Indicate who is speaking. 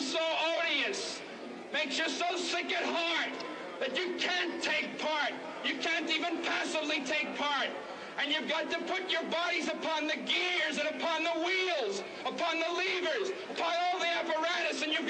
Speaker 1: so odious, makes you so sick at heart that you can't take part. You can't even passively take part. And you've got to put your bodies upon the gears and upon the wheels, upon the levers, upon all the apparatus, and you've got